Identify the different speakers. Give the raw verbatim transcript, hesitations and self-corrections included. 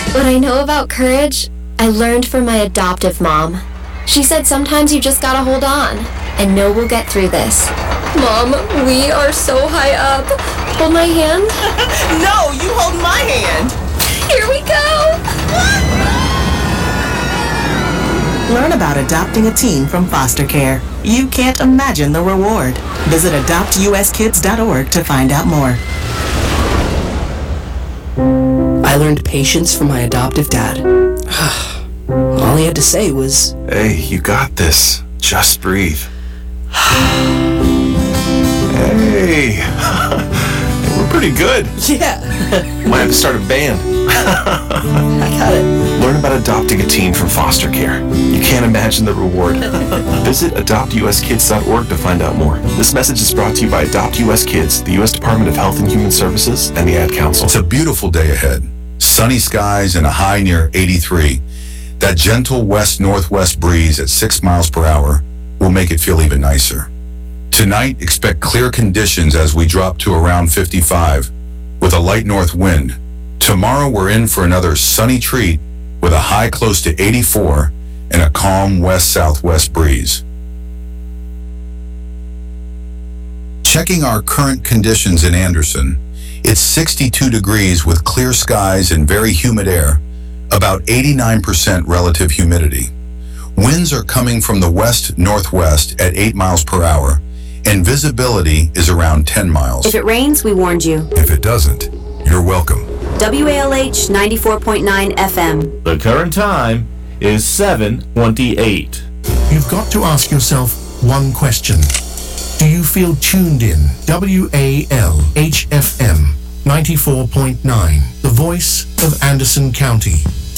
Speaker 1: What I know about courage, I learned from my adoptive mom. She said sometimes you just gotta hold on, and know we'll get through this. Mom, we are so high up. Hold my hand.
Speaker 2: No, you hold my hand.
Speaker 1: Here we go.
Speaker 2: Learn about adopting a teen from foster care. You can't imagine the reward. Visit adopt u s kids dot org to find out more.
Speaker 3: I learned patience from my adoptive dad. All he had to say was,
Speaker 4: "Hey, you got this. Just breathe." Hey, we're pretty good.
Speaker 3: yeah.
Speaker 4: Might have to start a band.
Speaker 3: I got it.
Speaker 4: Learn about adopting a teen from foster care. You can't imagine the reward. Visit adopt u s kids dot org to find out more. This message is brought to you by Adopt U S Kids, the U S Department of Health and Human Services, and the Ad Council.
Speaker 5: It's a beautiful day ahead. Sunny skies and a high near eighty-three. That gentle west-northwest breeze at six miles per hour will make it feel even nicer. Tonight, expect clear conditions as we drop to around fifty-five with a light north wind. Tomorrow, we're in for another sunny treat with a high close to eighty-four and a calm west-southwest breeze. Checking our current conditions in Anderson, it's sixty-two degrees with clear skies and very humid air, about eighty-nine percent relative humidity. Winds are coming from the west-northwest at eight miles per hour, and visibility is around ten miles.
Speaker 6: If it rains, we warned you.
Speaker 5: If it doesn't, you're welcome.
Speaker 6: W A L H ninety-four point nine F M.
Speaker 7: The current time is seven twenty-eight.
Speaker 8: You've got to ask yourself one question. Do you feel tuned in? W A L H F M ninety-four point nine, the voice of Anderson County.